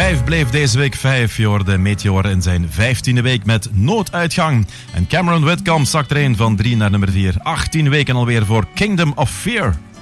5 bleef deze week 5. Je hoorde Meteor in zijn 15e week met Nooduitgang. En Cameron Whitcomb zakt er een van 3 naar nummer 4. 18 weken alweer voor Kingdom of Fear.